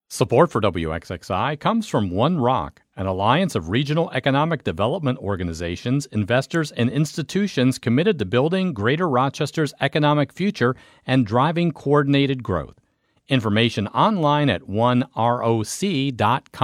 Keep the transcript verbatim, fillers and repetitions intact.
Support for W X X I comes from One Rock, an alliance of regional economic development organizations, investors, and institutions committed to building Greater Rochester's economic future and driving coordinated growth. Information online at one roc dot com.